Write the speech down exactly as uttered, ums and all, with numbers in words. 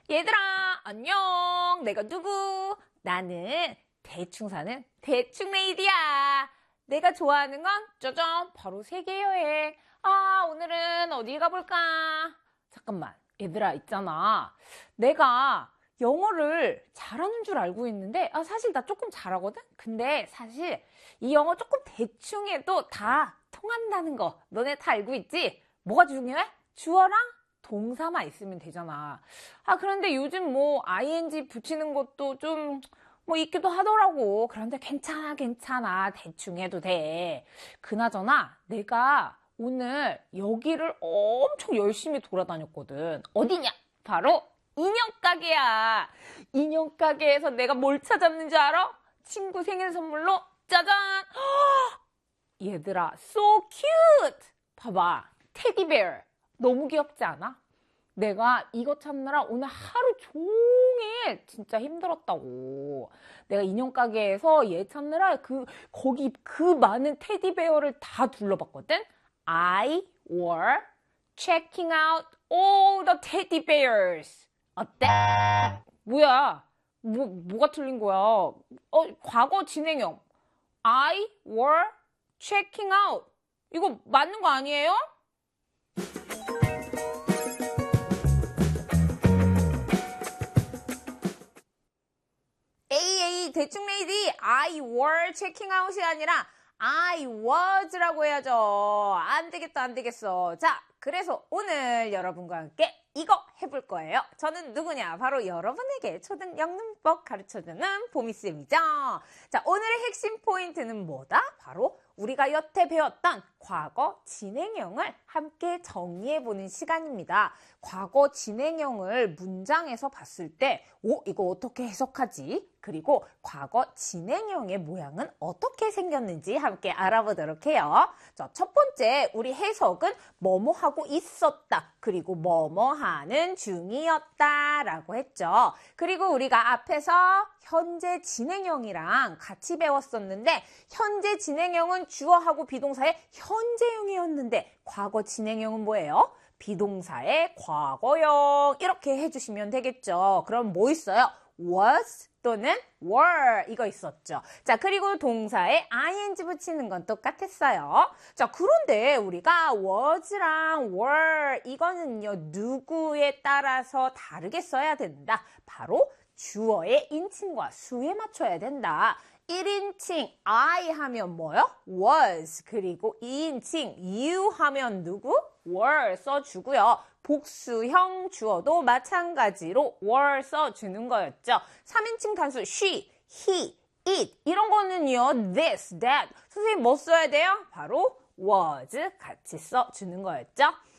얘들아, 안녕. 내가 누구? 나는 대충 사는 대충 레이디야. 내가 좋아하는 건 짜잔, 바로 세계여행. 아, 오늘은 어디 가볼까? 잠깐만, 얘들아, 있잖아. 내가 영어를 잘하는 줄 알고 있는데, 아, 사실 나 조금 잘하거든? 근데 사실 이 영어 조금 대충 해도 다 통한다는 거 너네 다 알고 있지? 뭐가 중요해? 주어랑 동사만 있으면 되잖아. 아, 그런데 요즘 뭐 아이엔지 붙이는 것도 좀 뭐 있기도 하더라고. 그런데 괜찮아, 괜찮아. 대충 해도 돼. 그나저나 내가 오늘 여기를 엄청 열심히 돌아다녔거든. 어디냐? 바로 인형 가게야. 인형 가게에서 내가 뭘 찾았는지 알아? 친구 생일 선물로 짜잔! 얘들아, so cute! 봐봐, 테디베어. 너무 귀엽지 않아? 내가 이거 찾느라 오늘 하루 종일 진짜 힘들었다고. 내가 인형 가게에서 얘 찾느라 그, 거기 그 많은 테디베어를 다 둘러봤거든? I were checking out all the teddy bears. 어때? 뭐야? 뭐, 뭐가 틀린 거야? 어, 과거 진행형. I were checking out. 이거 맞는 거 아니에요? 에이, 에이, 대충 레이디, I were checking out이 아니라 I was라고 해야죠. 안 되겠다, 안 되겠어. 자, 그래서 오늘 여러분과 함께 이거 해볼 거예요. 저는 누구냐? 바로 여러분에게 초등 영문법 가르쳐주는 보미쌤이죠. 자, 오늘의 핵심 포인트는 뭐다? 바로 우리가 여태 배웠던 과거 진행형을 함께 정리해보는 시간입니다. 과거 진행형을 문장에서 봤을 때, 오, 이거 어떻게 해석하지? 그리고 과거 진행형의 모양은 어떻게 생겼는지 함께 알아보도록 해요. 자, 첫 번째, 우리 해석은 뭐뭐 하고 있었다. 그리고 뭐뭐 하는 중이었다. 라고 했죠. 그리고 우리가 앞에서 현재 진행형이랑 같이 배웠었는데, 현재 진행형은 주어하고 비동사의 현재형이었는데, 과거 진행형은 뭐예요? 비동사의 과거형. 이렇게 해주시면 되겠죠. 그럼 뭐 있어요? was 또는 were 이거 있었죠. 자, 그리고 동사에 아이엔지 붙이는 건 똑같았어요. 자, 그런데 우리가 was랑 were 이거는요, 누구에 따라서 다르게 써야 된다. 바로 주어의 인칭과 수에 맞춰야 된다. 일 인칭 I 하면 뭐요? was. 그리고 이 인칭 you 하면 누구? were 써주고요. 복수형 주어도 마찬가지로 were 써주는 거였죠. 삼 인칭 단수 she, he, it 이런 거는요. this, that. 선생님 뭐 써야 돼요? 바로 was 같이 써주는 거였죠.